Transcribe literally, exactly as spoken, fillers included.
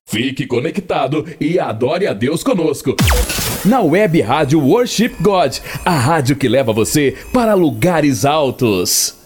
Fique conectado e adore a Deus conosco. Na Web Rádio Worship God, a rádio que leva você para lugares altos.